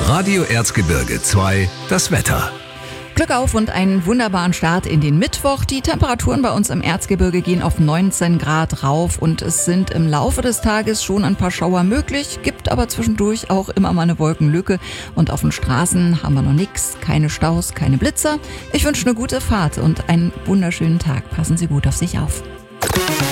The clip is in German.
Radio Erzgebirge 2, das Wetter. Glück auf und einen wunderbaren Start in den Mittwoch. Die Temperaturen bei uns im Erzgebirge gehen auf 19 Grad rauf und es sind im Laufe des Tages schon ein paar Schauer möglich, gibt aber zwischendurch auch immer mal eine Wolkenlücke und auf den Straßen haben wir noch nichts, keine Staus, keine Blitzer. Ich wünsche eine gute Fahrt und einen wunderschönen Tag. Passen Sie gut auf sich auf.